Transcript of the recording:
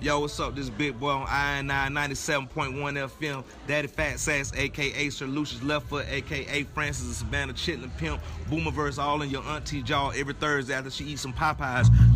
Yo, what's up? This big boy on Iron 9 97.1 FM. Daddy Fat Sax, aka Sir Lucius Left Foot, aka Francis and Savannah Chitlin Pimp, Boomerverse, all in your auntie jaw every Thursday after she eats some Popeyes.